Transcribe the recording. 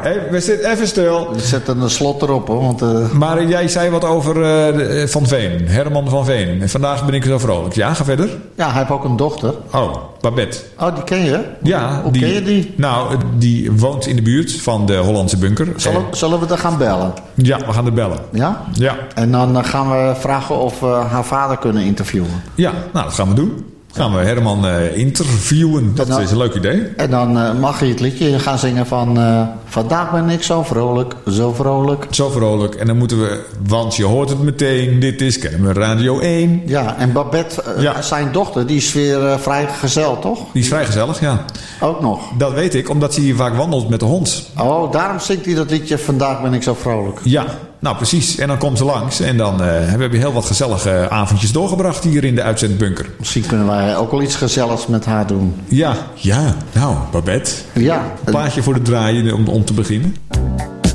we zitten even stil. We zetten een slot erop, hoor. Want, Maar jij zei wat over Van Veen. Herman van Veen. En vandaag ben ik zo vrolijk. Ja, ga verder. Ja, hij heeft ook een dochter. Oh, Babette. Oh, die ken je? Ja. Hoe ken je die? Nou, die woont in de buurt van de Hollandse bunker. Zullen we er gaan bellen? Ja, we gaan er bellen. Ja? Ja. En dan gaan we vragen of we haar vader kunnen interviewen. Ja, nou, dat gaan we doen. Gaan we Herman interviewen. Dat is een leuk idee. En dan mag je het liedje gaan zingen van... vandaag ben ik zo vrolijk, zo vrolijk. Zo vrolijk. En dan moeten we... Want je hoort het meteen. Dit is Kennemer Radio 1. Ja, en Babette, zijn dochter, die is weer vrij gezel, toch? Die is vrij gezellig, ja. Ook nog? Dat weet ik, omdat hij hier vaak wandelt met de hond. Oh, daarom zingt hij dat liedje Vandaag ben ik zo vrolijk. Ja, nou precies. En dan komt ze langs. En dan hebben we heel wat gezellige avondjes doorgebracht hier in de uitzendbunker. Misschien kunnen wij ook wel iets gezelligs met haar doen. Ja. Nou, Babette. Ja. Een plaatje voor de draaien om te beginnen.